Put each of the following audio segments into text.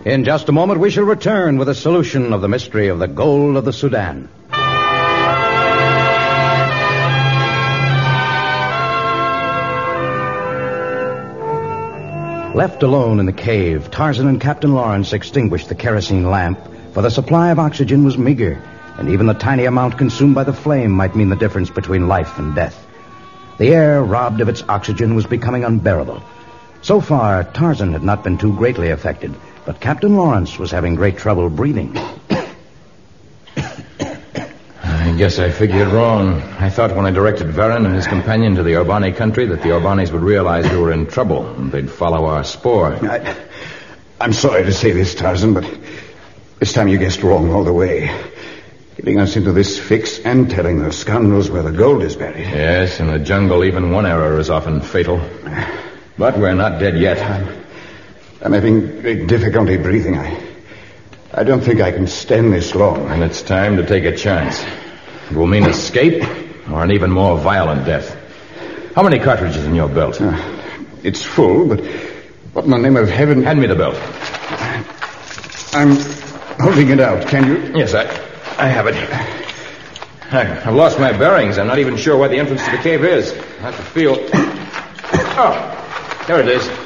In just a moment, we shall return with a solution of the mystery of the gold of the Sudan. Left alone in the cave, Tarzan and Captain Lawrence extinguished the kerosene lamp, for the supply of oxygen was meager, and even the tiny amount consumed by the flame might mean the difference between life and death. The air, robbed of its oxygen, was becoming unbearable. So far, Tarzan had not been too greatly affected, but Captain Lawrence was having great trouble breathing. I guess I figured wrong. I thought when I directed Varan and his companion to the Orbani country that the Orbanis would realize we were in trouble and they'd follow our spoor. I'm sorry to say this, Tarzan, but this time you guessed wrong all the way. Getting us into this fix and telling those scoundrels where the gold is buried. Yes, in the jungle even one error is often fatal. But we're not dead yet. I'm having great difficulty breathing. I don't think I can stand this long. And it's time to take a chance. It will mean escape or an even more violent death. How many cartridges in your belt? It's full, but what in the name of heaven... Hand me the belt. I'm holding it out. Can you? Yes, I have it. I've lost my bearings. I'm not even sure where the entrance to the cave is. I have to feel... Oh, there it is.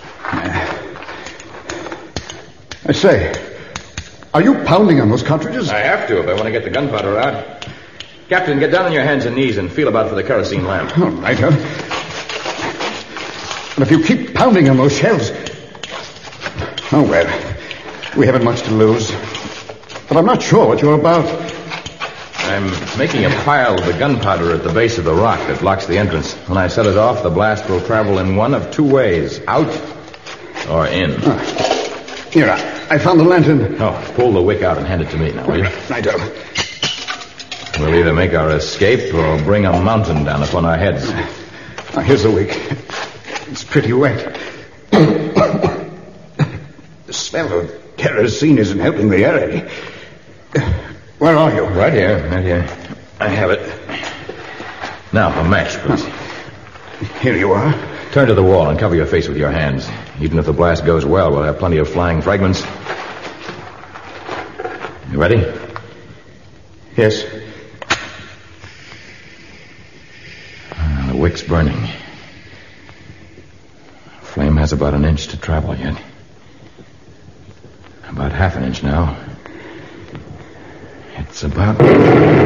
I say, are you pounding on those cartridges? I have to if I want to get the gunpowder out. Captain, get down on your hands and knees and feel about for the kerosene lamp. All right, huh? But if you keep pounding on those shells... Oh, well, we haven't much to lose. But I'm not sure what you're about. I'm making a pile of the gunpowder at the base of the rock that blocks the entrance. When I set it off, the blast will travel in one of two ways, out or in. Here, I found the lantern. Oh, pull the wick out and hand it to me now, will you? Righto. We'll either make our escape or bring a mountain down upon our heads. Here's the wick. It's pretty wet. The smell of kerosene isn't helping the air any. Where are you? Right here. I have it. Now, a match, please. Here you are. Turn to the wall and cover your face with your hands. Even if the blast goes well, we'll have plenty of flying fragments. You ready? Yes. The wick's burning. Flame has about an inch to travel yet. About half an inch now. It's about...